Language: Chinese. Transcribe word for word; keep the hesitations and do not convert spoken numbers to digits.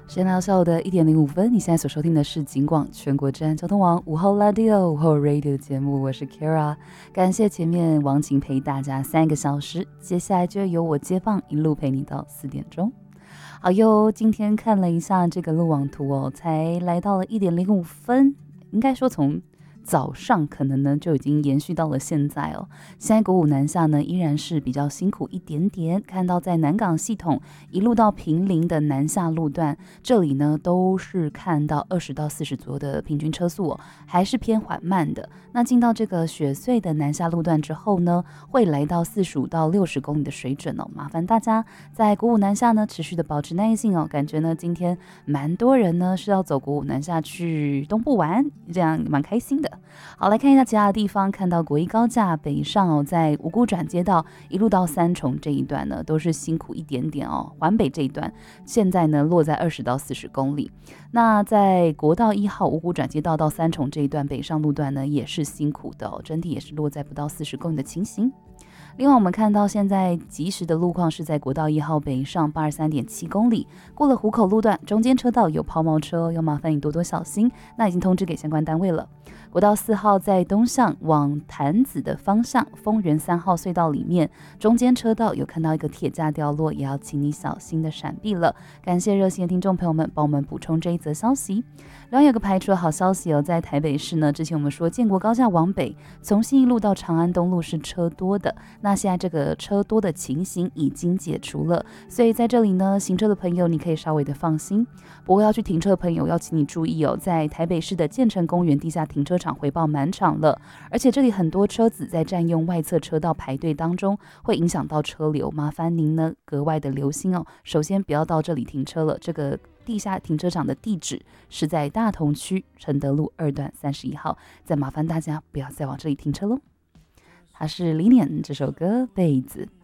时间来到下午的一点零五分，你现在所收听的是警广全国治安交通网午后 Radio 午后 Radio 节目，我是 Kara， 感谢前面王晴陪大家三个小时，接下来就由我接棒，一路陪你到四点钟。好哟，今天看了一下这个路网图哦，才来到了一点零五分，应该说从早上可能呢就已经延续到了现在哦。现在国五南下呢依然是比较辛苦一点点，看到在南港系统一路到坪林的南下路段，这里呢都是看到二十到四十左右的平均车速哦，还是偏缓慢的。那进到这个雪隧的南下路段之后呢，会来到四十五到六十公里的水准哦。麻烦大家在国五南下呢持续的保持耐性哦。感觉呢今天蛮多人呢是要走国五南下去东部玩，这样蛮开心的。好，来看一下其他的地方，看到国一高架北上哦，在五股转接道一路到三重这一段呢，都是辛苦一点点哦。环北这一段现在呢落在二十到四十公里。那在国道一号五股转接道到三重这一段北上路段呢，也是辛苦的哦，整体也是落在不到四十公里的情形。另外我们看到现在即时的路况是在国道一号北上八十三点七公里，过了湖口路段中间车道有抛锚车，要麻烦你多多小心，那已经通知给相关单位了。国道四号在东向往潭子的方向，丰原三号隧道里面中间车道有看到一个铁架掉落，也要请你小心的闪避了。感谢热心的听众朋友们帮我们补充这一则消息。然后有个排除的好消息哦，在台北市呢，之前我们说建国高架往北从信义路到长安东路是车多的，那现在这个车多的情形已经解除了，所以在这里呢，行车的朋友你可以稍微的放心。不过要去停车的朋友要请你注意哦，在台北市的建成公园地下停车场回报满场了，而且这里很多车子在占用外侧车道排队当中，会影响到车流，麻烦您呢格外的留心哦。首先不要到这里停车了，这个地下停车场的地址是在大同区承德路二段三十一号，再麻烦大家不要再往这里停车喽。它是李念这首歌《被子》。